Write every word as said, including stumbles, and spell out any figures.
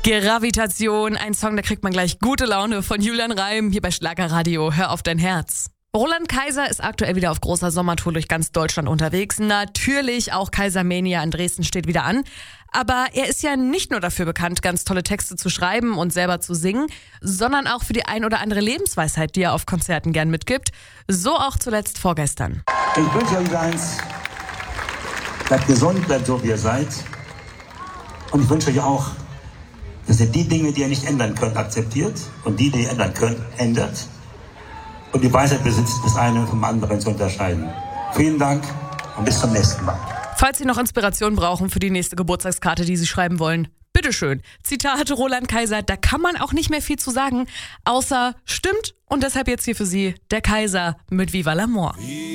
Gravitation, ein Song, da kriegt man gleich gute Laune von Julian Reim hier bei Schlagerradio. Hör auf dein Herz. Roland Kaiser ist aktuell wieder auf großer Sommertour durch ganz Deutschland unterwegs. Natürlich auch Kaisermania in Dresden steht wieder an. Aber er ist ja nicht nur dafür bekannt, ganz tolle Texte zu schreiben und selber zu singen, sondern auch für die ein oder andere Lebensweisheit, die er auf Konzerten gern mitgibt. So auch zuletzt vorgestern. Ich wünsche euch eins, bleibt gesund, bleibt so wie ihr seid. Und ich wünsche euch auch, dass ihr die Dinge, die ihr nicht ändern könnt, akzeptiert und die, die ihr ändern könnt, ändert. Und die Weisheit besitzt, das eine vom anderen zu unterscheiden. Vielen Dank und bis zum nächsten Mal. Falls Sie noch Inspiration brauchen für die nächste Geburtstagskarte, die Sie schreiben wollen, bitteschön. Zitat Roland Kaiser, da kann man auch nicht mehr viel zu sagen, außer stimmt. Und deshalb jetzt hier für Sie der Kaiser mit Viva l'Amour.